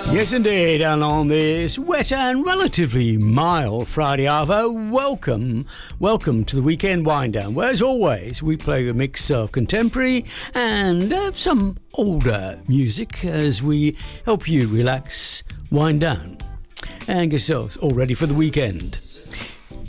Yes, indeed, and on this wet and relatively mild Friday Arvo, welcome to the Weekend Wind Down, where as always we play a mix of contemporary and some older music as we help you relax, wind down and get yourselves all ready for the weekend.